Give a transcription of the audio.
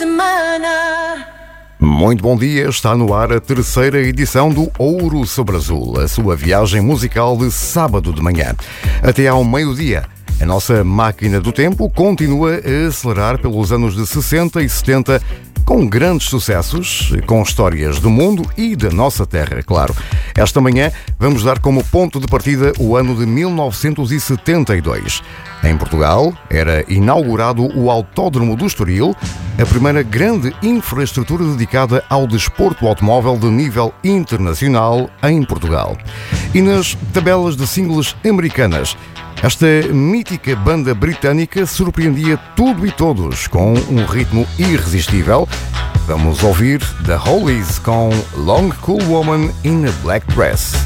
Muito bom dia, está no ar a terceira edição do Ouro sobre Azul, a sua viagem musical de sábado de manhã. Até ao meio-dia, a nossa máquina do tempo continua a acelerar pelos anos de 60 e 70, com grandes sucessos, com histórias do mundo e da nossa terra, claro. Esta manhã vamos dar como ponto de partida o ano de 1972. Em Portugal, era inaugurado o Autódromo do Estoril, a primeira grande infraestrutura dedicada ao desporto automóvel de nível internacional em Portugal. E nas tabelas de singles americanas, esta mítica banda britânica surpreendia tudo e todos com um ritmo irresistível. Vamos ouvir The Hollies com Long Cool Woman in a Black Dress.